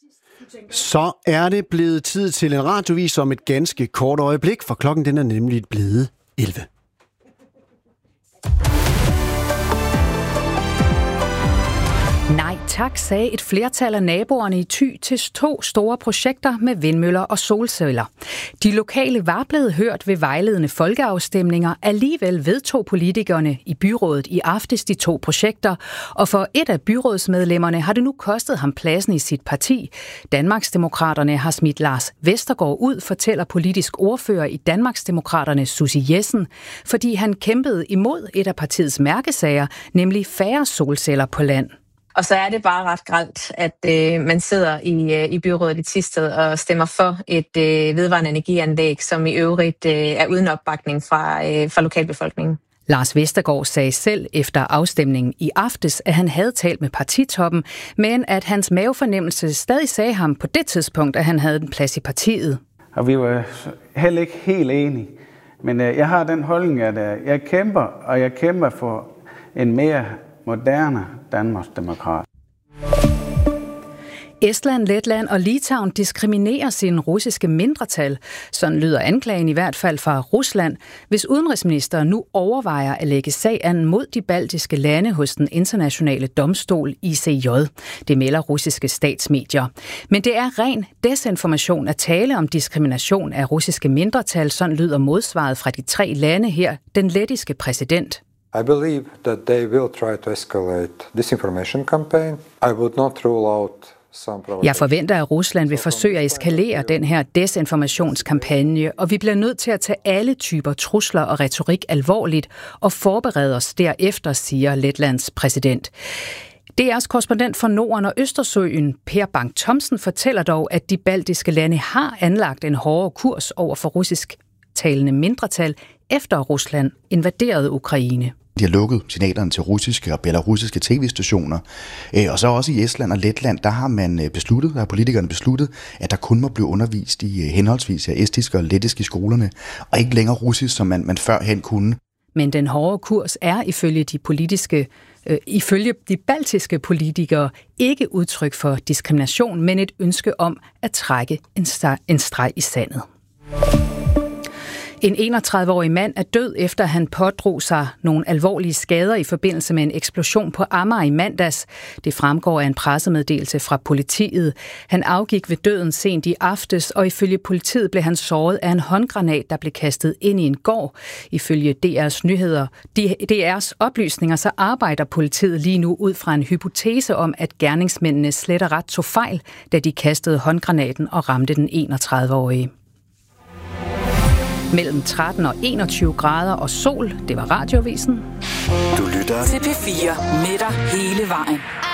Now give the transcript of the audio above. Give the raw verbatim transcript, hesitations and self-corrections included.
Så er det blevet tid til en radiovis om et ganske kort øjeblik, for klokken den er nemlig blevet elleve. Nej tak, sagde et flertal af naboerne i Thy til to store projekter med vindmøller og solceller. De lokale var blevet hørt ved vejledende folkeafstemninger. Alligevel vedtog politikerne i byrådet i aftes de to projekter, og for et af byrådsmedlemmerne har det nu kostet ham pladsen i sit parti. Danmarksdemokraterne har smidt Lars Vestergaard ud, fortæller politisk ordfører i Danmarksdemokraterne Susie Jessen, fordi han kæmpede imod et af partiets mærkesager, nemlig færre solceller på land. Og så er det bare ret grelt, at øh, man sidder i, øh, i byrådet i Thisted og stemmer for et øh, vedvarende energianlæg, som i øvrigt øh, er uden opbakning fra, øh, fra lokalbefolkningen. Lars Vestergaard sagde selv efter afstemningen i aftes, at han havde talt med partitoppen, men at hans mavefornemmelse stadig sagde ham på det tidspunkt, at han havde en plads i partiet. Og vi var heller ikke helt enige, men øh, jeg har den holdning, at øh, jeg kæmper, og jeg kæmper for en mere moderne Danmarksdemokrat. Estland, Letland og Litauen diskriminerer sine russiske mindretal. Sådan lyder anklagen i hvert fald fra Rusland, hvis udenrigsministeren nu overvejer at lægge sag an mod de baltiske lande hos den internationale domstol I C J. Det melder russiske statsmedier. Men det er ren desinformation at tale om diskrimination af russiske mindretal. Sådan lyder modsvaret fra de tre lande her, den lettiske præsident. I believe that they will try to escalate disinformation campaign. I would not rule out some provocation. Jeg forventer, at Rusland vil forsøge at eskalere den her desinformationskampagne, og vi bliver nødt til at tage alle typer trusler og retorik alvorligt og forberede os derefter, siger Letlands præsident. D R's korrespondent for Norden og Østersøen, Per Bang Thomsen, fortæller dog, at de baltiske lande har anlagt en hårdere kurs over for russisk talende mindretal, efter Rusland invaderede Ukraine. De har lukket signalerne til russiske og belarusiske tv-stationer. Og så også i Estland og Letland, der har man besluttet, der har politikerne besluttet, at der kun må blive undervist i henholdsvis estiske og lettiske skolerne, og ikke længere russisk, som man, man førhen kunne. Men den hårde kurs er ifølge de politiske, øh, ifølge de baltiske politikere ikke udtryk for diskrimination, men et ønske om at trække en, st- en streg i sandet. En enogtredive-årig mand er død, efter han pådrog sig nogle alvorlige skader i forbindelse med en eksplosion på Amager i mandags. Det fremgår af en pressemeddelelse fra politiet. Han afgik ved døden sent i aftes, og ifølge politiet blev han såret af en håndgranat, der blev kastet ind i en gård. Ifølge D R's nyheder, D R's oplysninger, så arbejder politiet lige nu ud fra en hypotese om, at gerningsmændene slet og ret tog fejl, da de kastede håndgranaten og ramte den enogtredive-årige. Mellem tretten og enogtyve grader og sol. Det var Radiovisen. Du lytter til P fire med dig hele vejen.